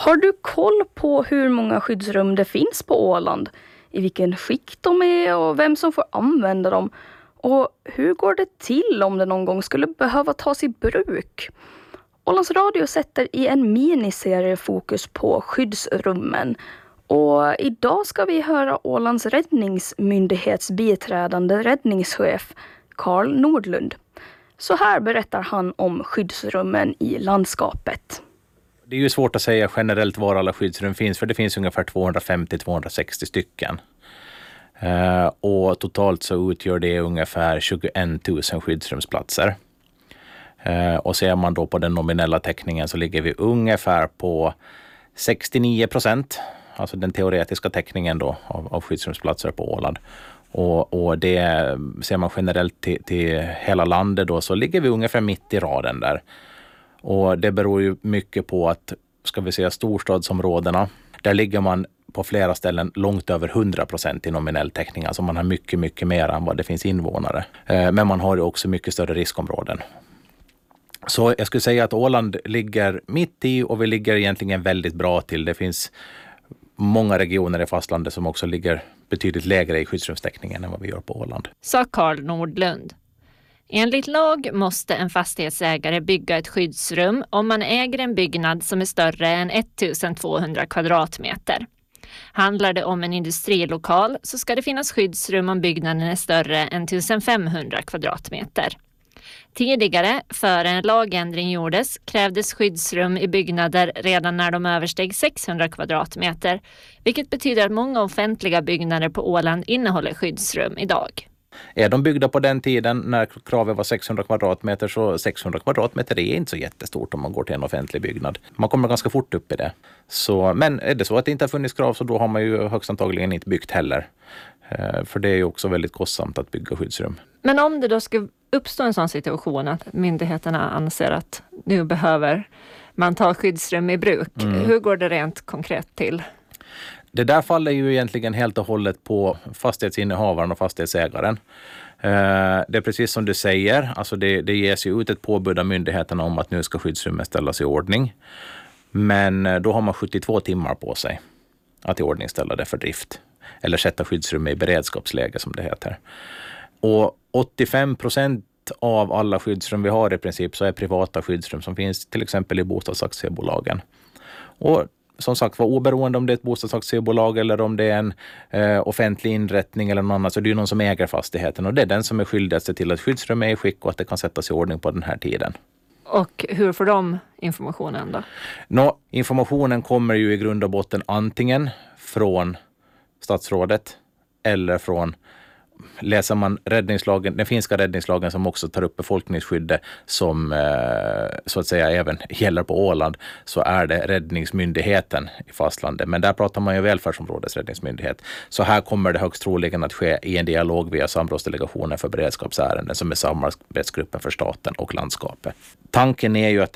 Har du koll på hur många skyddsrum det finns på Åland? I vilken skick de är och vem som får använda dem? Och hur går det till om det någon gång skulle behöva tas i bruk? Ålands Radio sätter i en miniserie fokus på skyddsrummen. Och idag ska vi höra Ålands räddningsmyndighets biträdande räddningschef Carl Nordlund. Så här berättar han om skyddsrummen i landskapet. Det är ju svårt att säga generellt var alla skyddsrum finns, för det finns ungefär 250-260 stycken. Och totalt så utgör det ungefär 21 000 skyddsrumsplatser. Och ser man då på den nominella täckningen så ligger vi ungefär på 69%, alltså den teoretiska täckningen då av skyddsrumsplatser på Åland. Och det ser man generellt till hela landet då, så ligger vi ungefär mitt i raden där. Och det beror ju mycket på att, ska vi säga, storstadsområdena, där ligger man på flera ställen långt över 100% i nominell täckning. Alltså man har mycket, mycket mer än vad det finns invånare. Men man har ju också mycket större riskområden. Så jag skulle säga att Åland ligger mitt i, och vi ligger egentligen väldigt bra till. Det finns många regioner i fastlandet som också ligger betydligt lägre i skyddsrumstäckningen än vad vi gör på Åland. Sa Carl Nordlund. Enligt lag måste en fastighetsägare bygga ett skyddsrum om man äger en byggnad som är större än 1200 kvadratmeter. Handlar det om en industrilokal så ska det finnas skyddsrum om byggnaden är större än 1500 kvadratmeter. Tidigare, före en lagändring gjordes, krävdes skyddsrum i byggnader redan när de översteg 600 kvadratmeter, vilket betyder att många offentliga byggnader på Åland innehåller skyddsrum idag. Är de byggda på den tiden när kravet var 600 kvadratmeter, så 600 kvadratmeter är inte så jättestort om man går till en offentlig byggnad. Man kommer ganska fort upp i det. Men är det så att det inte har funnits krav, så då har man ju högst antagligen inte byggt heller. För det är ju också väldigt kostsamt att bygga skyddsrum. Men om det då ska uppstå en sån situation att myndigheterna anser att nu behöver man ta skyddsrum i bruk, hur går det rent konkret till? Det där faller ju egentligen helt och hållet på fastighetsinnehavaren och fastighetsägaren. Det är precis som du säger, alltså det ges ju ut ett påbud av myndigheterna om att nu ska skyddsrummet ställas i ordning. Men då har man 72 timmar på sig att i ordning ställa det för drift. Eller sätta skyddsrummet i beredskapsläge som det heter. Och 85% av alla skyddsrum vi har i princip så är privata skyddsrum som finns till exempel i bostadsaktiebolagen. Och som sagt, var oberoende om det är ett bostadsaktiebolag eller om det är en offentlig inrättning eller någon annan, så det är ju någon som äger fastigheten, och det är den som är skyldig att se till att skyddsrum är i skick och att det kan sättas i ordning på den här tiden. Och hur får de informationen då? Informationen kommer ju i grund och botten antingen från statsrådet eller från, läser man räddningslagen, den finska räddningslagen som också tar upp befolkningsskyddet som så att säga även gäller på Åland, så är det räddningsmyndigheten i fastlandet. Men där pratar man ju välfärdsområdets räddningsmyndighet. Så här kommer det högst troligen att ske i en dialog via samrådsdelegationen för beredskapsärenden som är samarbetsgruppen för staten och landskapet. Tanken är ju att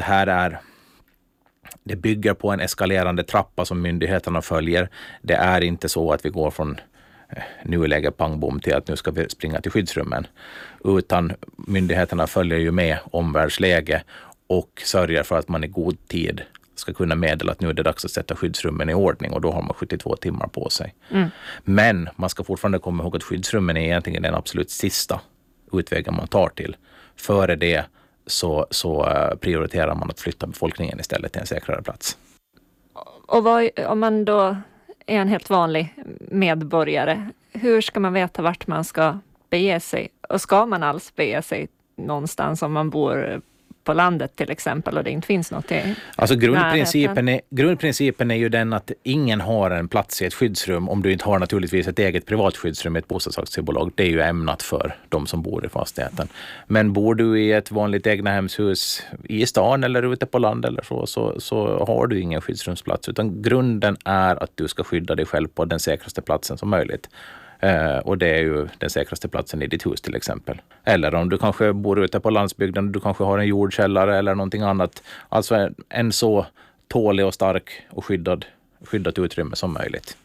det bygger på en eskalerande trappa som myndigheterna följer. Det är inte så att vi går från nuläge pangbom till att nu ska vi springa till skyddsrummen. Utan myndigheterna följer ju med omvärldsläge och sörjer för att man i god tid ska kunna meddela att nu är det dags att sätta skyddsrummen i ordning, och då har man 72 timmar på sig. Men man ska fortfarande komma ihåg att skyddsrummen är egentligen den absolut sista utvägen man tar till. Före det så prioriterar man att flytta befolkningen istället till en säkrare plats. Och om man då är en helt vanlig medborgare, hur ska man veta vart man ska bege sig? Och ska man alls bege sig någonstans om man bor på landet till exempel och det inte finns något i Alltså grundprincipen är ju den att ingen har en plats i ett skyddsrum om du inte har naturligtvis ett eget privat skyddsrum i ett bostadsaktiebolag. Det är ju ämnat för de som bor i fastigheten. Men bor du i ett vanligt egnahemshus i stan eller ute på land eller så har du ingen skyddsrumsplats, utan grunden är att du ska skydda dig själv på den säkraste platsen som möjligt. Och det är ju den säkraste platsen i ditt hus till exempel. Eller om du kanske bor ute på landsbygden och du kanske har en jordkällare eller någonting annat. Alltså en så tålig och stark och skyddat utrymme som möjligt.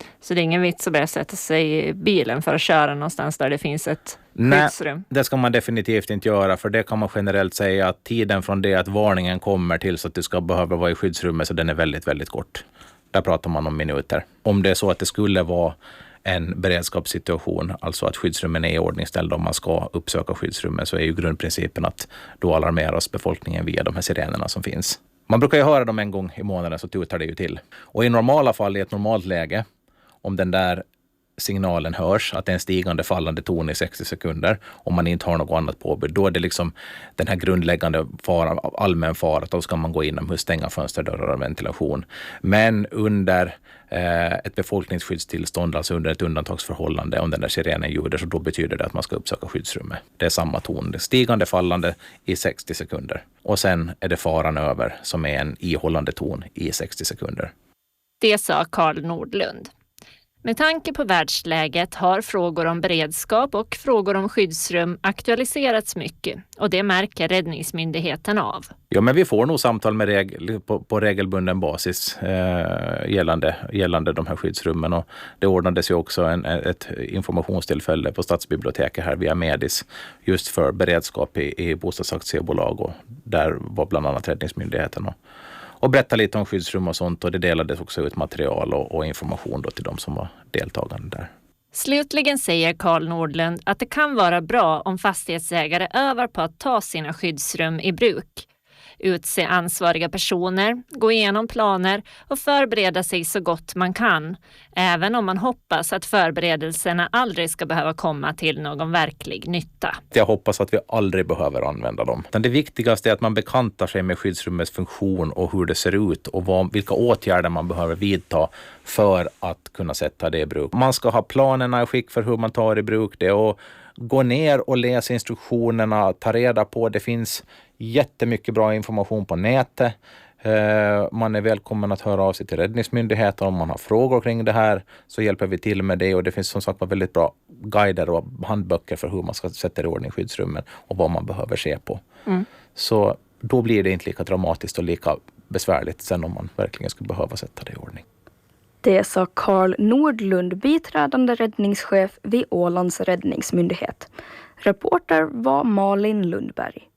Så det är ingen vits att börja sätta sig i bilen för att köra någonstans där det finns ett skyddsrum? Nej, det ska man definitivt inte göra, för det kan man generellt säga att tiden från det att varningen kommer till så att du ska behöva vara i skyddsrummet, så den är väldigt, väldigt kort. Där pratar man om minuter. Om det är så att det skulle vara en beredskapssituation, alltså att skyddsrummen är iordningställda om man ska uppsöka skyddsrummen, så är ju grundprincipen att då alarmeras befolkningen via de här sirenerna som finns. Man brukar ju höra dem en gång i månaden, så tutar det ju till. Och i normala fall, i ett normalt läge, om den där signalen hörs, att det är en stigande fallande ton i 60 sekunder, om man inte har något annat påbud, då är det liksom den här grundläggande fara, allmän fara, att då ska man gå inomhus, stänga fönsterdörrar och ventilation. Men under ett befolkningsskyddstillstånd, alltså under ett undantagsförhållande, om den där sirenen ljuder, så då betyder det att man ska uppsöka skyddsrummet. Det är samma ton, det är stigande fallande i 60 sekunder. Och sen är det faran över, som är en ihållande ton i 60 sekunder. Det sa Carl Nordlund. Med tanke på världsläget har frågor om beredskap och frågor om skyddsrum aktualiserats mycket, och det märker Räddningsmyndigheten av. Ja, men vi får nog samtal med på regelbunden basis gällande de här skyddsrummen, och det ordnades ju också ett informationstillfälle på Stadsbiblioteket här via Medis just för beredskap i bostadsaktiebolag, och där var bland annat Räddningsmyndigheten och berätta lite om skyddsrum och sånt, och det delades också ut material och information då till de som var deltagande där. Slutligen säger Carl Nordlund att det kan vara bra om fastighetsägare övar på att ta sina skyddsrum i bruk. Utse ansvariga personer, gå igenom planer och förbereda sig så gott man kan, även om man hoppas att förberedelserna aldrig ska behöva komma till någon verklig nytta. Jag hoppas att vi aldrig behöver använda dem. Det viktigaste är att man bekantar sig med skyddsrummets funktion och hur det ser ut och vilka åtgärder man behöver vidta för att kunna sätta det i bruk. Man ska ha planerna i skick för hur man tar i bruk det, och gå ner och läsa instruktionerna, ta reda på. Det finns jättemycket bra information på nätet. Man är välkommen att höra av sig till Räddningsmyndigheten om man har frågor kring det här, så hjälper vi till med det, och det finns som sagt väldigt bra guider och handböcker för hur man ska sätta i ordning skyddsrummen och vad man behöver se på. Så då blir det inte lika dramatiskt och lika besvärligt sen om man verkligen skulle behöva sätta det i ordning. Det sa Carl Nordlund, biträdande räddningschef vid Ålands räddningsmyndighet. Reporter var Malin Lundberg.